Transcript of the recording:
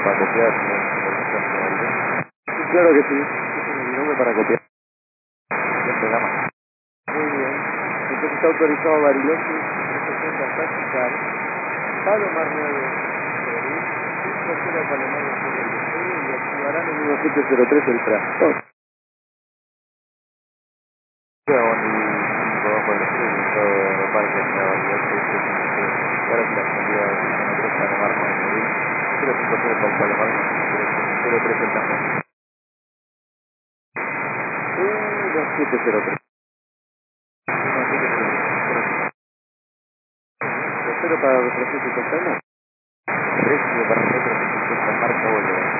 para copiar, si no, no. Sí, claro que sí. Ese es mi nombre para copiar. ¿Quién te llama? Muy bien. Entonces está autorizado Bariloche 360 Táctica Palomar 9 Perú 5-0 Palomar de Sur del Despegue y activarán el 1703 el tractor. Yo hago mi 5 bajo el estudio y todo de parque en la variedad 6-3-5-3. Ahora si la salida de 1-3 Palomar 9 0-5-0 con Palomar 0-3 el café. 1703. 0 para retroceso y costa. 3 para nosotros, que es marca vuelve.